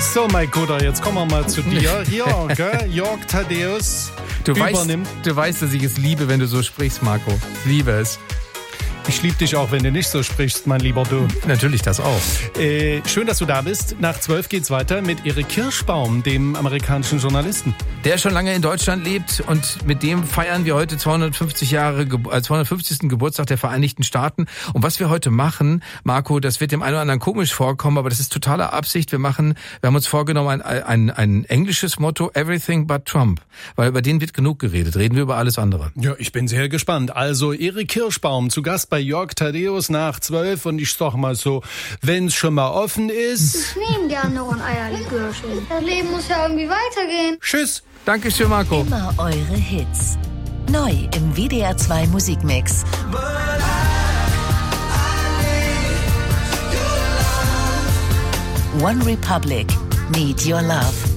So, mein Guter, jetzt kommen wir mal zu dir. Hier, gell? Jörg Thaddeus übernimmt. Du weißt, dass ich es liebe, wenn du so sprichst, Marco. Ich liebe es. Ich liebe dich auch, wenn du nicht so sprichst, mein lieber du. Natürlich, das auch. Schön, dass du da bist. Nach 12 geht's weiter mit Erik Kirschbaum, dem amerikanischen Journalisten. Der schon lange in Deutschland lebt und mit dem feiern wir heute 250. Geburtstag der Vereinigten Staaten. Und was wir heute machen, Marco, das wird dem einen oder anderen komisch vorkommen, aber das ist totale Absicht. Wir haben uns vorgenommen, ein englisches Motto, Everything but Trump. Weil über den wird genug geredet. Reden wir über alles andere. Ja, ich bin sehr gespannt. Also Erik Kirschbaum zu Gast bei Jörg Thaddeus nach 12 und ich sag mal so, wenn's schon mal offen ist. Ich nehme gern noch ein Eierlikörchen. Das Leben muss ja irgendwie weitergehen. Tschüss. Dankeschön, Marco. Immer eure Hits. Neu im WDR 2 Musikmix. One Republic, Need Your Love.